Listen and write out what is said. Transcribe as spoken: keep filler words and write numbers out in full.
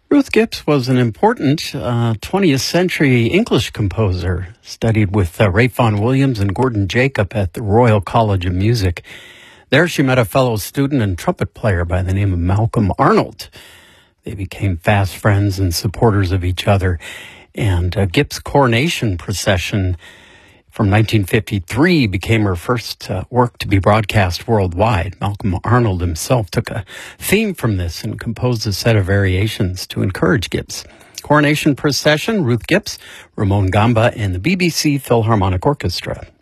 Ruth Gibbs was an important uh, twentieth century English composer, studied with uh, Ralph Vaughan Williams and Gordon Jacob at the Royal College of Music. There she met a fellow student and trumpet player by the name of Malcolm Arnold. They became fast friends and supporters of each other. And uh, Gibbs' coronation procession from nineteen fifty-three became her first uh, work to be broadcast worldwide. Malcolm Arnold himself took a theme from this and composed a set of variations to encourage Gibbs. Coronation procession, Ruth Gibbs, Ramon Gamba, and the B B C Philharmonic Orchestra.